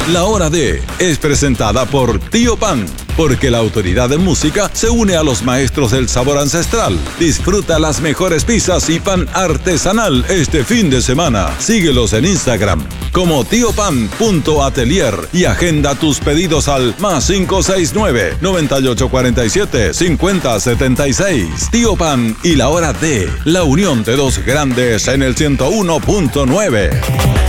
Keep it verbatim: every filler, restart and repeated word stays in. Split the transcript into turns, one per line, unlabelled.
La Hora de es presentada por Tío Pan, porque la autoridad de música se une a los maestros del sabor ancestral. Disfruta las mejores pizzas y pan artesanal este fin de semana. Síguelos en Instagram como tiopan.atelier y agenda tus pedidos al más cinco seis nueve, noventa y ocho cuarenta y siete, cincuenta setenta y seis. Tío Pan y La Hora de, la unión de dos grandes en el ciento uno punto nueve.